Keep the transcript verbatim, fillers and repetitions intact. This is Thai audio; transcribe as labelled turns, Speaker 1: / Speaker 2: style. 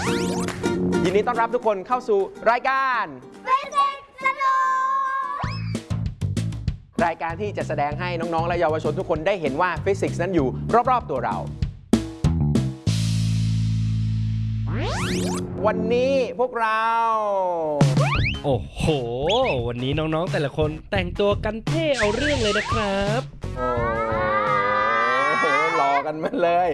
Speaker 1: ยินดีต้อนรับทุกคนเข้าสู่รายการฟิสิกส์สนุกรายการที่จะแสดงให้น้องๆและเยาวชนทุกคนได้เห็นว่าฟิสิกส์นั้นอยู่รอบๆตัวเราวันนี้พวกเรา
Speaker 2: โอ้โหวันนี้น้องๆแต่ละคนแต่งตัวกันเท่เอาเรื่องเลยนะครับ
Speaker 1: โอ้โหรอกันมาเลย